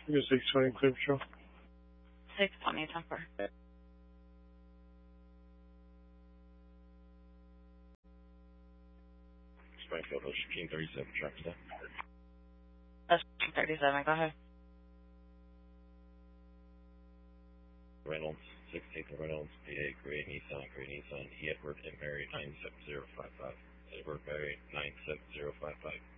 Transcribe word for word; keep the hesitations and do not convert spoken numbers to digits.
Give me six twenty Clear Patrol. six twenty, ten four. Springfield, Ocean thirty-seven, track step. Ocean thirty-seven, go ahead. Reynolds, sixteenth Reynolds, P A, Gray Nissan, Gray Nissan, E. Edward and Mary, nine seven zero five five. Edward Mary, nine seven zero five five.